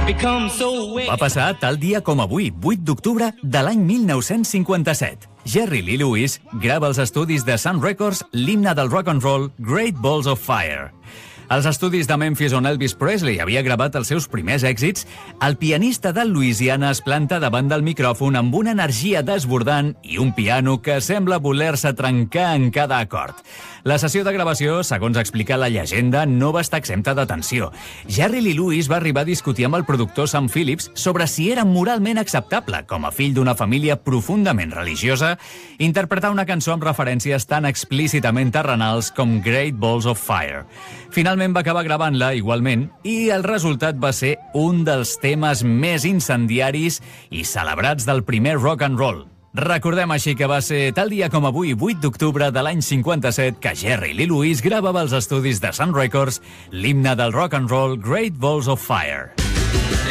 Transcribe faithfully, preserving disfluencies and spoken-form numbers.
Va passar tal dia com avui, vuit d'octubre de l'any mil nou-cents cinquanta-set. Jerry Lee Lewis grava als estudis de Sun Records l'himne del rock and roll Great Balls of Fire. Als estudis de Memphis on Elvis Presley havia gravat els seus primers èxits, el pianista de Louisiana es planta davant del micròfon amb una energia desbordant i un piano que sembla voler-se trencar en cada acord. La sessió de gravació, segons explica la llegenda, no va estar exempta de tensió. Jerry Lee Lewis va arribar a discutir amb el productor Sam Phillips sobre si era moralment acceptable, com a fill d'una família profundament religiosa, interpretar una cançó amb referències tan explícitament terrenals com Great Balls of Fire. Finalment va acabar gravant-la igualment i el resultat va ser un dels temes més incendiaris i celebrats del primer rock and roll. Recordem així que va ser tal dia com avui, vuit d'octubre de l'any cinquanta-set, que Jerry Lee Lewis gravava als estudis de Sun Records l'himne del rock and roll Great Balls of Fire.